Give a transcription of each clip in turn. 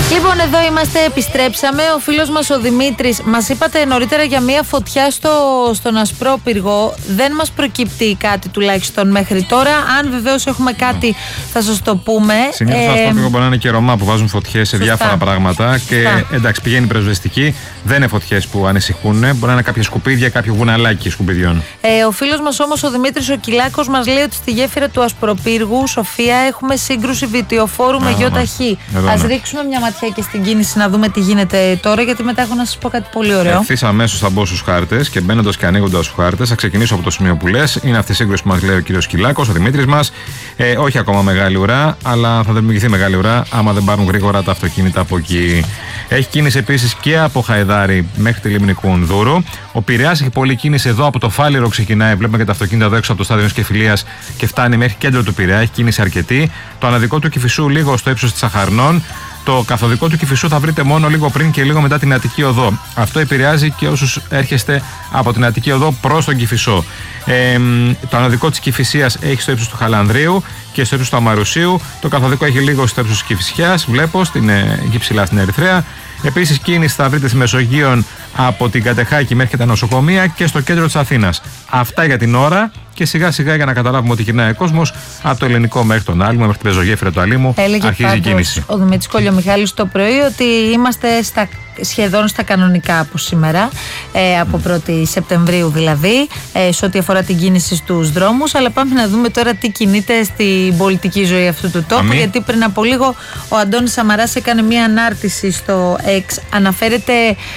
Λοιπόν, εδώ είμαστε, επιστρέψαμε. Ο φίλος μας ο Δημήτρης, μας είπατε νωρίτερα για μια φωτιά στον Ασπρόπυργο. Δεν μας προκύπτει κάτι τουλάχιστον μέχρι τώρα. Αν βεβαίως έχουμε κάτι, θα σας το πούμε. Συνήθως στο Ασπρόπυργο μπορεί να είναι και Ρωμά που βάζουν φωτιές σε διάφορα πράγματα. Και εντάξει, πηγαίνει πρεσβεστική. Δεν είναι φωτιές που ανησυχούν. Μπορεί να είναι κάποια σκουπίδια, κάποιο βουναλάκι σκουπιδιών. Ο φίλος μας όμως ο Δημήτρης ο Κυλάκος μας λέει ότι στη γέφυρα του Ασπροπύργου, Σοφία, έχουμε σύγκρουση βιτιοφόρου με γιοταχή. Ας ρίξουμε μια ματιά και στην κίνηση να δούμε τι γίνεται τώρα, γιατί μετά έχω να σας πω κάτι πολύ ωραίο. Ευθύς αμέσως θα μπω στους χάρτες και μπαίνοντας και ανοίγοντας τους χάρτες, θα ξεκινήσω από το σημείο που λες. Είναι αυτή η σύγκρουση που μας λέει ο κύριος Κυλάκος, ο Δημήτρης μας. Όχι ακόμα μεγάλη ουρά, αλλά θα δημιουργηθεί μεγάλη ουρά άμα δεν πάρουν γρήγορα τα αυτοκίνητα από εκεί. Έχει κίνηση επίσης και από Χαϊδάρη μέχρι τη λίμνη Κουνδούρου. Ο Πειραιάς έχει πολλή κίνηση εδώ από το Φάληρο, ξεκινάει. Βλέπουμε και τα αυτοκίνητα εδώ έξω από το στάδιο Κεφυλίας και φτάνει μέχρι κέντρο του Πειραιά. Έχει κίνηση αρκετή. Το αναδικό του Κηφισού λίγο στο ύψος της Αχαρνών. Το καθοδικό του Κηφισού θα βρείτε μόνο λίγο πριν και λίγο μετά την Αττική Οδό. Αυτό επηρεάζει και όσους έρχεστε από την Αττική Οδό προς τον Κηφισό. Το αναδικό της Κηφισίας έχει στο ύψος του Χαλανδρίου και στο ύψος του Αμαρουσίου. Το καθοδικό έχει λίγο στο ύψος της Κηφισιάς, βλέπω, εκεί ψηλά στην Ερυθρέα. Επίσης, κίνηση θα βρείτε στη Μεσογείων από την Κατεχάκη μέχρι και τα νοσοκομεία και στο κέντρο της Αθήνας. Αυτά για την ώρα. Και σιγά σιγά για να καταλάβουμε ότι γυρνάει ο κόσμος από το Ελληνικό μέχρι τον Άλυμο, μέχρι την πεζογέφυρα του Αλήμου. Αρχίζει η κίνηση. Ο Δημήτρης Κολιομιχάλης το πρωί ότι είμαστε σχεδόν στα κανονικά από σήμερα, από 1η Σεπτεμβρίου δηλαδή, σε ό,τι αφορά την κίνηση στους δρόμους. Αλλά πάμε να δούμε τώρα τι κινείται στην πολιτική ζωή αυτού του τόπου. Γιατί πριν από λίγο ο Αντώνης Σαμαράς έκανε μια ανάρτηση στο X. Αναφέρεται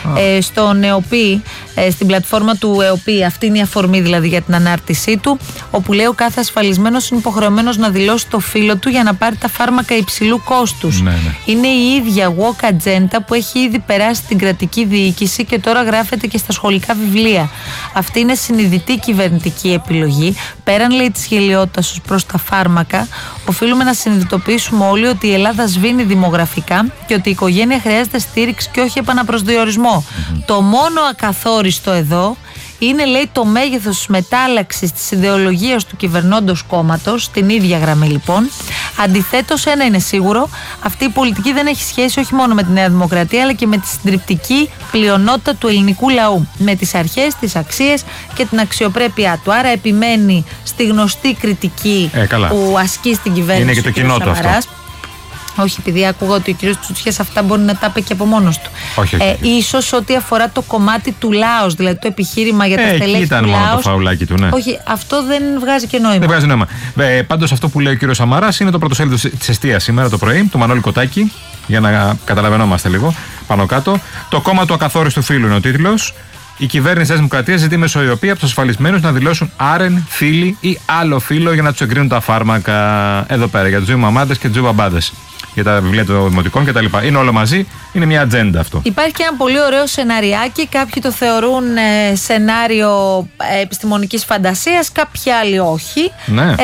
στον ΕΟΠΗ, στην πλατφόρμα του ΕΟΠΗ. Αυτή είναι η αφορμή δηλαδή για την ανάρτησή του, όπου λέει ο κάθε ασφαλισμένος είναι υποχρεωμένος να δηλώσει το φύλο του για να πάρει τα φάρμακα υψηλού κόστους. Είναι η ίδια walk agenda που έχει ήδη περάσει στην κρατική διοίκηση και τώρα γράφεται και στα σχολικά βιβλία. Αυτή είναι συνειδητή κυβερνητική επιλογή. Πέραν, λέει, της γελοιότητας ως προς τα φάρμακα, οφείλουμε να συνειδητοποιήσουμε όλοι ότι η Ελλάδα σβήνει δημογραφικά και ότι η οικογένεια χρειάζεται στήριξη και όχι επαναπροσδιορισμό. Το μόνο ακαθόριστο εδώ είναι, λέει, το μέγεθος της μετάλλαξης της ιδεολογίας του κυβερνώντος κόμματος, την ίδια γραμμή λοιπόν. Αντιθέτως, ένα είναι σίγουρο, αυτή η πολιτική δεν έχει σχέση όχι μόνο με τη Νέα Δημοκρατία, αλλά και με τη συντριπτική πλειονότητα του ελληνικού λαού, με τις αρχές, τις αξίες και την αξιοπρέπειά του. Άρα επιμένει στη γνωστή κριτική που ασκεί στην κυβέρνηση. Είναι και το κοινό του αυτό. Όχι, επειδή άκουγα ότι ο κύριος Τσουτσιάς αυτά μπορεί να τα είπε και από μόνος του. Ίσως ό,τι αφορά το κομμάτι του λάος, δηλαδή το επιχείρημα για τα στελέχη του λάος. Ήταν μόνο το φαουλάκι του, ναι. Όχι, αυτό δεν βγάζει και νόημα. Δεν βγάζει νόημα. Πάντως αυτό που λέει ο κύριος Σαμαράς είναι το πρωτοσέλιδο της Εστίας σήμερα το πρωί, του Μανώλη Κοτάκη, για να καταλαβαίνόμαστε λίγο πάνω κάτω. Το κόμμα του ακαθόριστου φύλου είναι ο τίτλος. Η κυβέρνηση της Δημοκρατίας ζητεί μεσοϊοπία από τους ασφαλισμένους να δηλώσουν άρεν, φίλοι ή άλλο φύλο για να τους εγκρίνουν τα φάρμακα. Εδώ πέρα για τους δύο μαμάδες και τους δύο μπαμπάδες. Για τα βιβλία των δημοτικών κτλ. Είναι όλο μαζί, είναι μια ατζέντα αυτό. Υπάρχει και ένα πολύ ωραίο σεναριάκι. Κάποιοι το θεωρούν σενάριο επιστημονικής φαντασίας, κάποιοι άλλοι όχι. Ναι.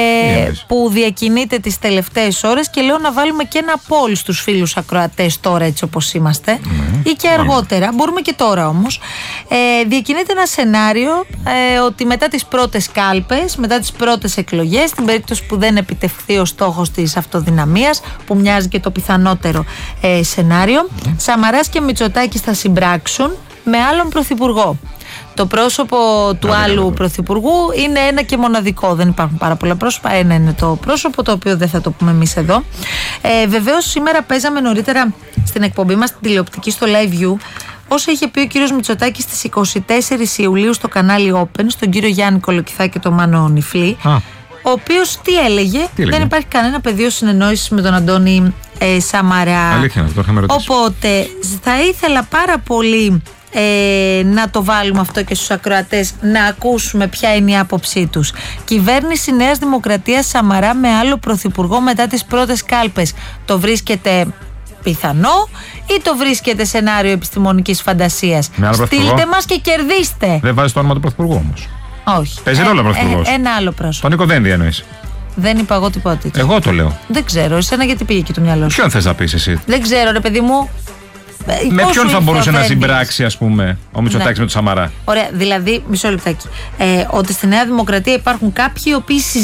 Που διακινείται τις τελευταίες ώρες και λέω να βάλουμε και ένα poll στους φίλους ακροατές τώρα, έτσι όπως είμαστε, ή και αργότερα. Μπορούμε και τώρα όμως. Διακινείται ένα σενάριο ότι μετά τις πρώτες κάλπες, μετά τις πρώτες εκλογές, στην περίπτωση που δεν επιτευχθεί ο στόχος της αυτοδυναμίας, που μοιάζει και το πιθανότερο σενάριο, Σαμαράς και Μητσοτάκης θα συμπράξουν με άλλον πρωθυπουργό. Το πρόσωπο του άλλου πρωθυπουργού είναι ένα και μοναδικό. Δεν υπάρχουν πάρα πολλά πρόσωπα. Ένα είναι το πρόσωπο, το οποίο δεν θα το πούμε εμείς εδώ. Βεβαίως, σήμερα παίζαμε νωρίτερα στην εκπομπή μας, την τηλεοπτική, στο Live View, όσο είχε πει ο κύριος Μητσοτάκης στις 24 Ιουλίου στο κανάλι Open, στον κύριο Γιάννη Κολοκυθά και τον Μάνο Νιφλή. Ο οποίος τι έλεγε? Δεν υπάρχει κανένα πεδίο συνεννόησης με τον Αντώνη Σαμαρά. Αλήθεια, το είχαμε ρωτήσει. Οπότε θα ήθελα πάρα πολύ να το βάλουμε αυτό και στους ακροατές, να ακούσουμε ποια είναι η άποψή τους. Κυβέρνηση Νέας Δημοκρατίας Σαμαρά με άλλο πρωθυπουργό μετά τις πρώτες κάλπες. Το βρίσκεται πιθανό ή το βρίσκεται σενάριο επιστημονικής φαντασίας? Στείλτε μας και κερδίστε. Δεν βάζεις το όνομα του πρωθυπουργού όμως? Όχι. Παίζει ρόλο ο πρωθυπουργός? Ένα άλλο πρόσωπο. Τον Νίκο Δένδια εννοείς? Δεν είπα εγώ τίποτα. Εγώ το λέω. Δεν ξέρω, εσένα γιατί πήγε και το μυαλό σου? Ποιον θες να πεις εσύ? Δεν ξέρω, ρε παιδί μου. Με ποιον θα μπορούσε να συμπράξει, ας πούμε, ο Μητσοτάκης με τον Σαμαρά? Ωραία, δηλαδή, μισό λεπτάκι. Ότι στη Νέα Δημοκρατία υπάρχουν κάποιοι οι οποίοι